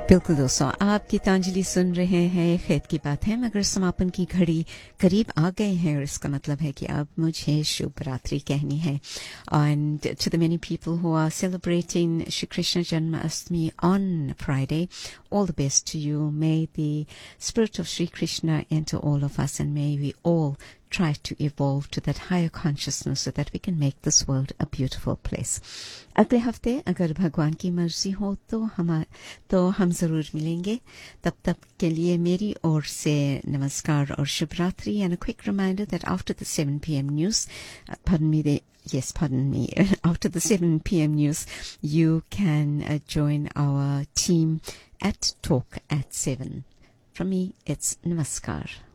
बिल्कुल दोस्तों, आप गीतांजलि सुन रहे हैं। खैर की बात है, मगर समापन की घड़ी करीब आ गए हैं और इसका मतलब है कि अब मुझे शुभ रात्रि कहनी है। And to the many people who are celebrating Shri Krishna Janmashtami on Friday, all the best to you. May the spirit of Shri Krishna enter all of us, and may we all try to evolve to that higher consciousness so that we can make this world a beautiful place. अगले हफ्ते अगर भगवान की मर्जी हो तो हम जरूर मिलेंगे। तब तक के लिए मेरी ओर से नमस्कार और शुभ रात्रि। And a quick reminder that after the 7 p.m. news, pardon me, after the 7 p.m. news, you can join our team at Talk at 7. From me, it's Namaskar.